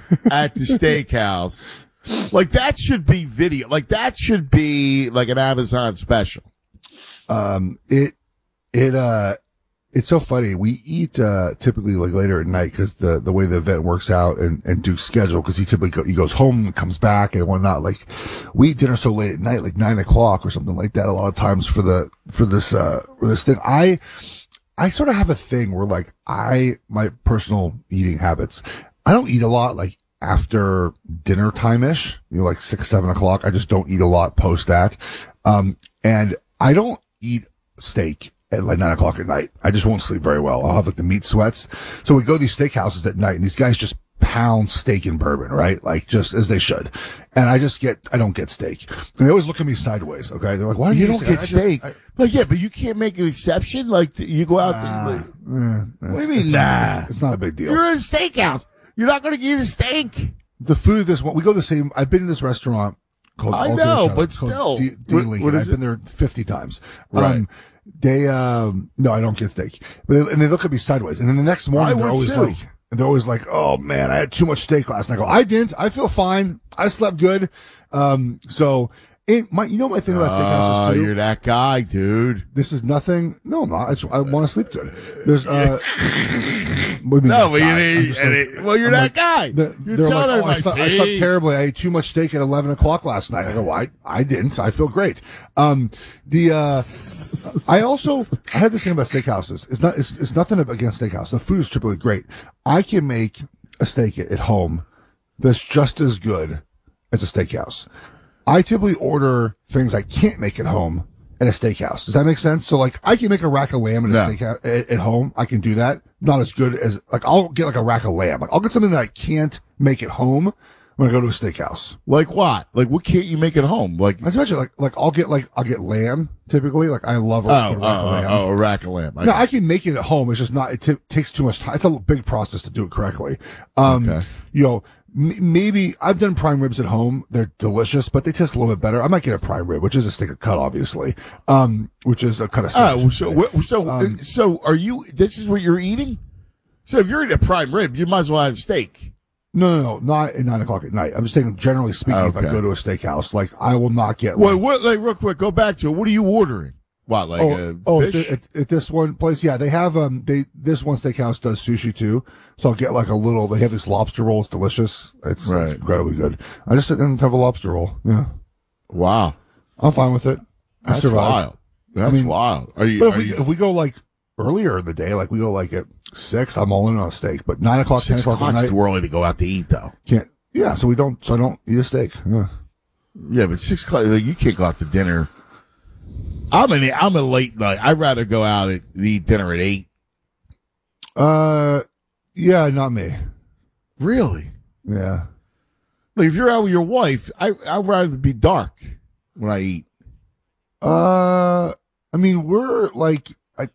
at the steakhouse. Like, that should be video. Like, that should be like an Amazon special. It's so funny. We eat typically like later at night because the way the event works out and Duke's schedule, because he goes home and comes back and whatnot. Like, we eat dinner so late at night, like 9:00 or something like that. A lot of times for this thing. I sort of have a thing where like my personal eating habits, I don't eat a lot like after dinner time-ish, like 6-7 o'clock. I just don't eat a lot post that. And I don't eat steak at like 9:00 at night. I just won't sleep very well. I'll have like the meat sweats. So we go to these steakhouses at night and these guys just pound steak and bourbon, right? Like, just as they should. And I don't get steak. And they always look at me sideways. Okay. They're like, why You do don't get steak? Like, yeah, but you can't make an exception. Like, you go out what do you mean, nah? It's not a big deal. You're in a steakhouse. You're not going to eat a steak. The food, we go to the same, I've been in this restaurant called, I know, but still. Lincoln. I've been there 50 times. Right. No, I don't get steak. And they look at me sideways. And then the next morning, they're always like, oh man, I had too much steak last night. I go, I didn't. I feel fine. I slept good. My thing about steakhouses too. You're that guy, dude. This is nothing. No, I'm not. I want to sleep good. There's, you're that guy. They're like, I slept terribly. I ate too much steak at 11 o'clock last night. I go, I didn't. I feel great. I had this thing about steakhouses. It's nothing against steakhouse. The food is typically great. I can make a steak at home that's just as good as a steakhouse. I typically order things I can't make at home at a steakhouse. Does that make sense? So like, I can make a rack of lamb at a steakhouse at home. I can do that. Not as good as, like, I'll get like a rack of lamb. Like, I'll get something that I can't make at home when I go to a steakhouse. Like what? Like, what can't you make at home? Like, I imagine I'll get lamb typically. Like, I love a rack of lamb. A rack of lamb. I can make it at home. It's just not, it takes too much time. It's a big process to do it correctly. Okay. Maybe I've done prime ribs at home. They're delicious, but they taste a little bit better. I might get a prime rib, which is a steak cut, obviously, which is a cut of steak. So are you, this is what you're eating? So if you're eating a prime rib, you might as well have steak. No, not at 9:00 at night. I'm just saying, generally speaking, if I go to a steakhouse, like, I will not get real quick, go back to it. What are you ordering? What, like fish? At this one place, yeah, they have this one steakhouse does sushi too, so I'll get like they have this lobster roll. It's delicious. It's incredibly good. I just sit and have a lobster roll. Yeah. Wow. I'm fine with it. That's wild. That's wild. If we go like earlier in the day, like we go like at 6, I'm all in on a steak. But 9:00, 10:00 at night, too early to go out to eat though. Can't. Yeah. So I don't eat a steak. Yeah, but 6 o'clock, like, you can't go out to dinner. I'm a late night. I'd rather go out and eat dinner at 8. Yeah, not me. Really? Yeah. Like, if you're out with your wife, I'd rather be dark when I eat. I mean, we're like,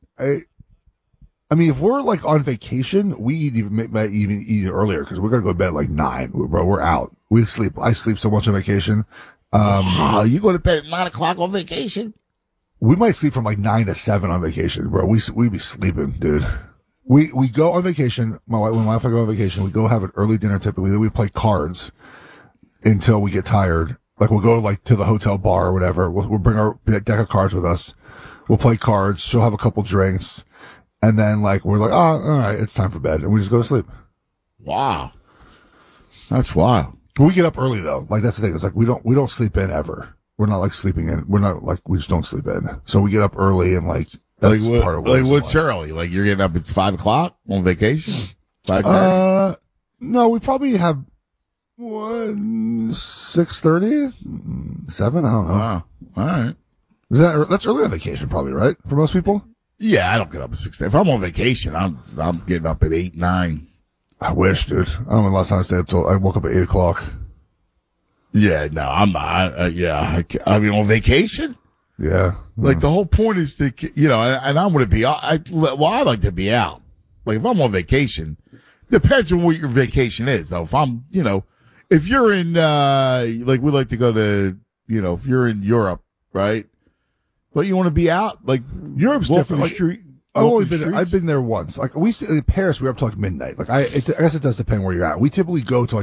I mean, if we're like on vacation, we might even eat earlier because we're gonna go to bed at like 9. We're out. I sleep so much on vacation. You go to bed at 9 o'clock on vacation? We might sleep from like 9 to 7 on vacation, bro. We be sleeping, dude. We go on vacation. When my wife and I go on vacation, we go have an early dinner typically. Then we play cards until we get tired. Like, we'll go like to the hotel bar or whatever. We'll bring our deck of cards with us. We'll play cards. She'll have a couple drinks. And then like, we're like, oh, all right, it's time for bed. And we just go to sleep. Wow. That's wild. We get up early though. Like, that's the thing. It's like, we don't sleep in ever. We're not like sleeping in. We're not like, we just don't sleep in. So we get up early and like, that's part of what. Like, what's early? Like, you're getting up at 5 o'clock on vacation? 5:30? No, we probably have 6:30, 7. I don't know. Wow. All right. That's early on vacation, probably, right? For most people. Yeah, I don't get up at 6:30. If I'm on vacation, I'm getting up at 8, 9. I wish, dude. I don't know. Last time I woke up at 8 o'clock. Yeah, no, I'm not. I mean, on vacation. Yeah. Like, the whole point is to, and I'm going to be, I like to be out. Like, if I'm on vacation, depends on what your vacation is, though. If I'm, if you're in, like, we like to go to, if you're in Europe, right? But you want to be out, like, Europe's different. Like, I've been there once. Like, in Paris, we were up to like midnight. Like, I guess it does depend where you're at. We typically go to like